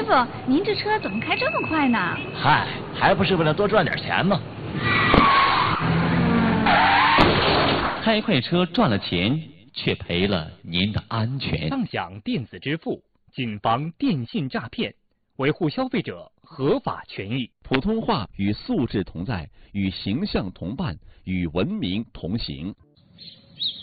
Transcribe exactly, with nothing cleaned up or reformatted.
傅，您这车怎么开这么快呢？ 嗨，还不是为了多赚点钱吗？ 开快车赚了钱，却赔了您的安全。 畅享电子支付，谨防电信诈骗，维护消费者合法权益。 普通话与素质同在，与形象同伴，与文明同行。